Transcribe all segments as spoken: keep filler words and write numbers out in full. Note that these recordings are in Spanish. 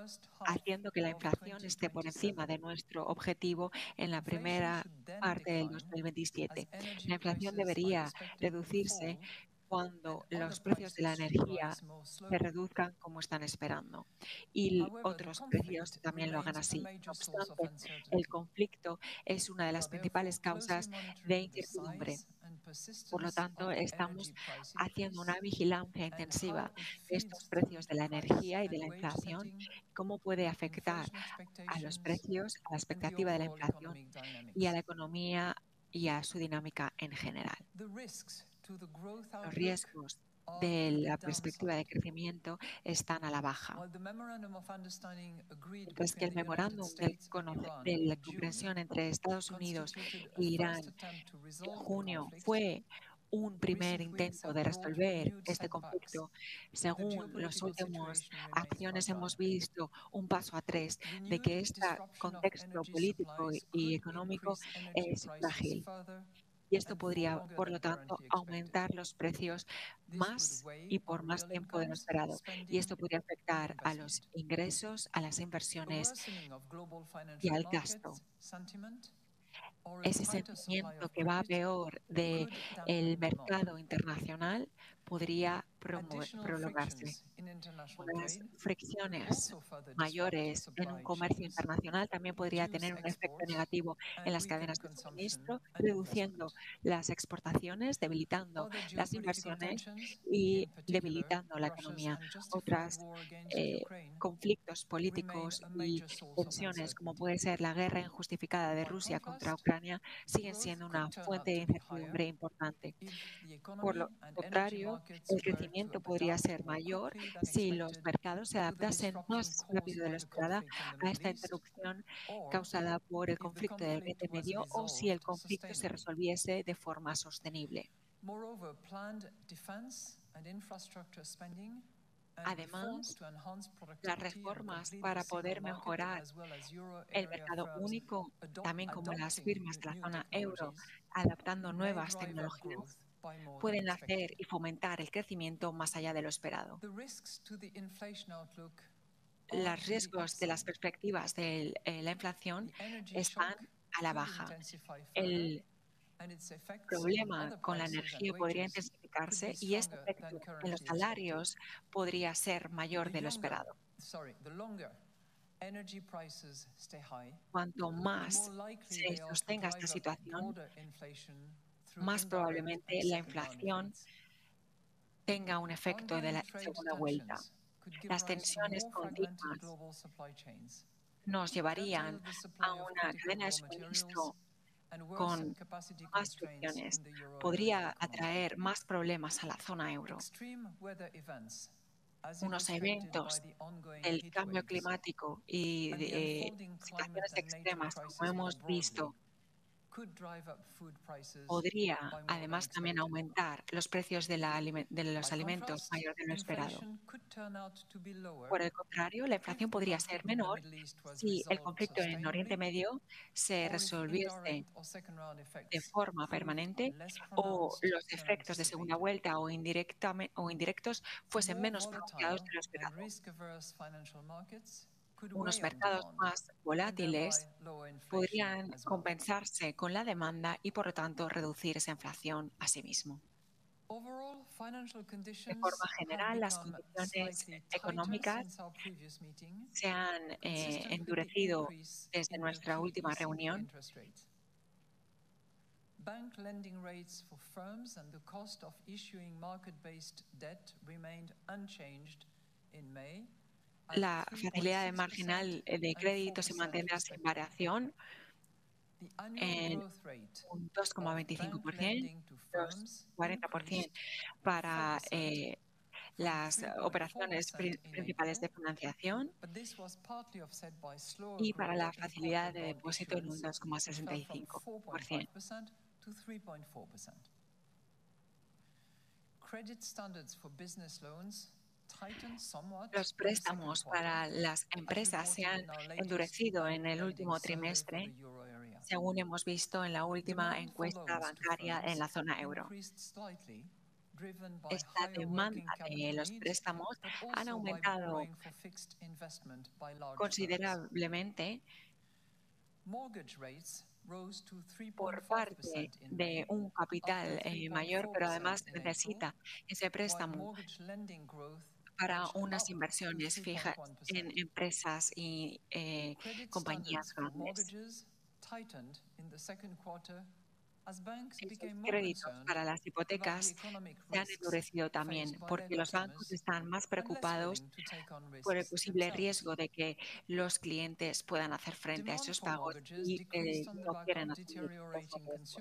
haciendo que la inflación esté por encima de nuestro objetivo en la primera parte del dos mil veintisiete. La inflación debería reducirse cuando los precios de la energía se reduzcan como están esperando y otros precios también lo hagan así. No obstante, el conflicto es una de las principales causas de incertidumbre. Por lo tanto, estamos haciendo una vigilancia intensiva de estos precios de la energía y de la inflación, cómo puede afectar a los precios, a la expectativa de la inflación y a la economía y a su dinámica en general. Los riesgos de la perspectiva de crecimiento están a la baja. Mientras que el memorándum de la comprensión entre Estados Unidos e Irán en junio fue un primer intento de resolver este conflicto, según las últimas acciones hemos visto un paso atrás de que este contexto político y económico es frágil. Y esto podría, por lo tanto, aumentar los precios más y por más tiempo de lo esperado. Y esto podría afectar a los ingresos, a las inversiones y al gasto. Ese sentimiento que va peor del mercado internacional podría prolongarse. Unas fricciones mayores en un comercio internacional también podría tener un efecto negativo en las cadenas de suministro, reduciendo las exportaciones, debilitando las inversiones y debilitando la economía. Otros eh, conflictos políticos y tensiones, como puede ser la guerra injustificada de Rusia contra Ucrania, siguen siendo una fuente de incertidumbre importante. Por lo contrario, el crecimiento podría ser mayor si los mercados se adaptasen más rápido de lo esperado a esta interrupción causada por el conflicto del Oriente Medio o si el conflicto se resolviese de forma sostenible. Además, las reformas para poder mejorar el mercado único, también como las firmas de la zona euro, adaptando nuevas tecnologías, pueden hacer y fomentar el crecimiento más allá de lo esperado. Los riesgos de las perspectivas de la inflación están a la baja. El problema con la energía podría intensificarse y este efecto en los salarios podría ser mayor de lo esperado. Cuanto más se sostenga esta situación, más probablemente la inflación tenga un efecto de la segunda vuelta. Las tensiones continuas nos llevarían a una cadena de suministro con más fricciones. Podría atraer más problemas a la zona euro. Unos eventos del cambio climático y de eh, situaciones extremas, como hemos visto, podría además también aumentar los precios de, la, de los alimentos mayor de lo esperado. Por el contrario, la inflación podría ser menor si el conflicto en Oriente Medio se resolviese de forma permanente o los efectos de segunda vuelta o, o indirectos fuesen menos pronunciados de lo esperado. Unos mercados más volátiles podrían compensarse con la demanda y, por lo tanto, reducir esa inflación a sí mismo. De forma general, las condiciones económicas se han eh, endurecido desde nuestra última reunión. Bank lending rates for firms and the cost of issuing market-based debt remained unchanged in May. La facilidad marginal de crédito se mantendrá sin variación en un dos coma veinticinco por ciento, dos coma cuarenta por ciento para eh, las operaciones principales de financiación y para la facilidad de depósito en un dos coma sesenta y cinco por ciento. Los préstamos para las empresas se han endurecido en el último trimestre, según hemos visto en la última encuesta bancaria en la zona euro. esta demanda de los préstamos han aumentado considerablemente por parte de un capital eh, mayor, pero además necesita ese préstamo para unas inversiones fijas en empresas y eh, compañías grandes. Esos créditos para las hipotecas se han endurecido también porque los bancos están más preocupados por el posible riesgo de que los clientes puedan hacer frente a esos pagos y eh, no quieren asumir ese riesgo.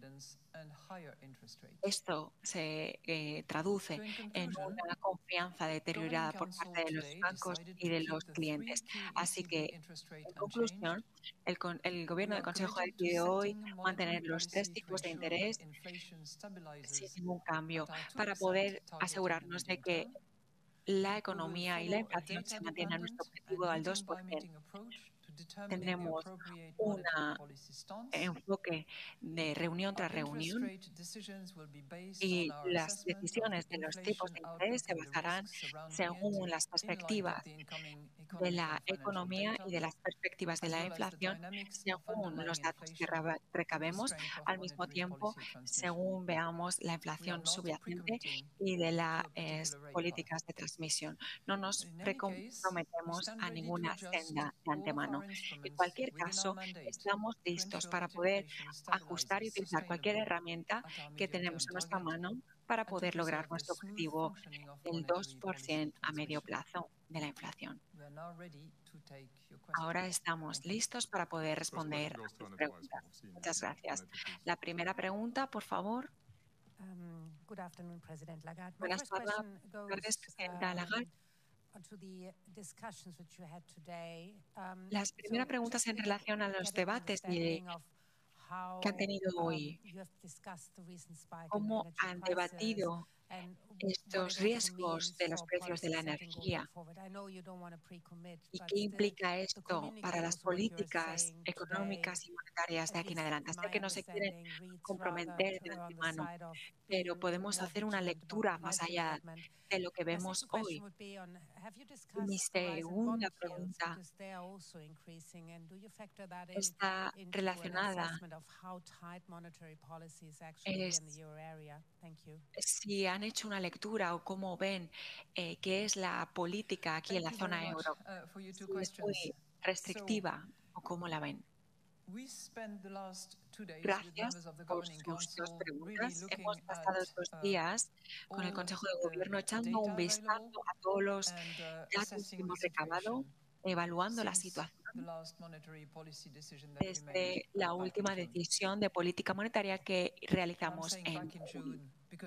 Esto se eh, traduce en una confianza deteriorada por parte de los bancos y de los clientes. Así que, en conclusión, el, con, el Gobierno del Consejo decidió hoy mantener los tres tipos de interés sin ningún cambio para poder asegurarnos de que la economía y la inflación se mantienen a nuestro objetivo al dos por ciento. Tendremos un enfoque de reunión tras reunión y las decisiones de los tipos de interés se basarán según las perspectivas de la economía y de las perspectivas de la inflación según los datos que recabemos, al mismo tiempo según veamos la inflación subyacente y de las eh, políticas de transmisión. No nos comprometemos a ninguna senda de antemano. En cualquier caso, estamos listos para poder ajustar y utilizar cualquier herramienta que tenemos a nuestra mano para poder lograr nuestro objetivo del dos por ciento a medio plazo de la inflación. Ahora estamos listos para poder responder a sus preguntas. Muchas gracias. La primera pregunta, por favor. Um, good afternoon, President Lagarde. My Buenas first question tardes, goes Presidenta um, Lagarde. onto the discussions which you had today. Um, La primera so pregunta es en just relación a get los an debates y understanding of how, que han tenido um, hoy. you have discussed the recent spike in ¿Cómo energy han prices debatido and what estos it also riesgos means de los for precios de policy la setting going energía? forward? I know you don't want to pre-commit, ¿Y but qué still implica to esto para communicate las also what you're políticas saying económicas today, y monetarias de at aquí en least adelante? Sé my que no se quieren understanding reads rather comprometer to de err on the antemano, side of pero being podemos more hacer una vigilant about the lectura más price allá development. de lo que My vemos second question hoy. would be on, have you Y mi discussed the rise in segunda bond yields pregunta because they are also increasing, and do you factor that in está into an relacionada assessment of how tight monetary policy is actually here in the es euro area? Thank you. si han hecho una lectura o cómo ven eh, qué es la política aquí en la zona euro, si es muy restrictiva o cómo la ven. Gracias por sus dos preguntas. Hemos pasado estos días con el Consejo de Gobierno echando un vistazo a todos los datos que hemos recabado, evaluando la situación desde la última decisión de política monetaria que realizamos en junio.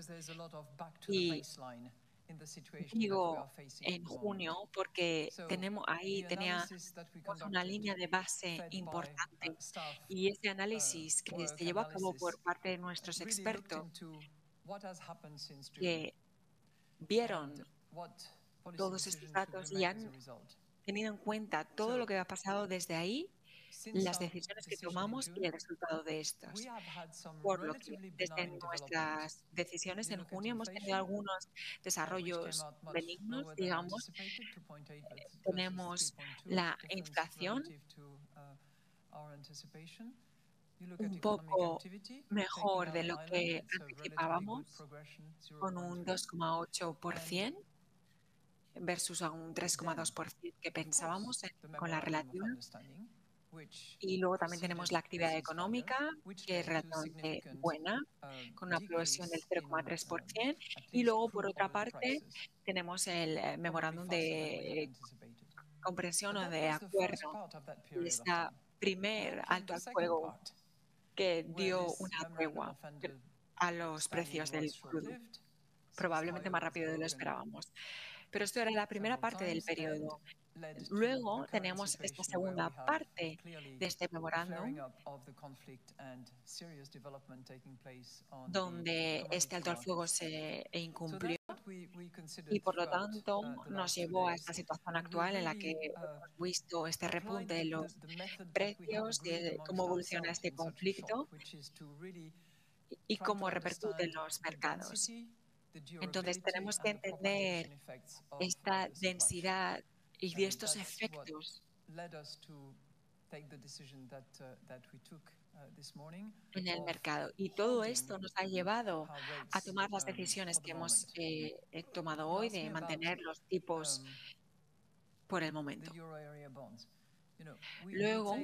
Y digo en junio porque tenemos ahí tenía una línea de base importante y ese análisis que se llevó a cabo por parte de nuestros expertos que vieron todos estos datos y han tenido en cuenta todo lo que ha pasado desde ahí, las decisiones que tomamos y el resultado de estas. Por lo que desde nuestras decisiones en junio hemos tenido algunos desarrollos benignos, digamos. Tenemos la inflación un poco mejor de lo que anticipábamos, con un dos coma ocho por ciento versus a un tres coma dos por ciento que pensábamos con la relativa. Y luego también tenemos la actividad económica, que es relativamente buena, con una progresión del cero coma tres por ciento. Y luego, por otra parte, tenemos el eh, memorándum de comprensión o de acuerdo, y este primer alto al fuego que dio una tregua a los precios del crudo, probablemente más rápido de lo esperábamos. Pero esto era la primera parte del periodo. Luego tenemos esta segunda parte de este memorándum, donde este alto al fuego se incumplió y por lo tanto nos llevó a esta situación actual en la que hemos visto este repunte de los precios, de cómo evoluciona este conflicto y cómo repercute en los mercados. Entonces tenemos que entender esta densidad y de estos efectos en el mercado. Y todo esto nos ha llevado a tomar las decisiones que hemos eh, tomado hoy de mantener los tipos por el momento. Luego,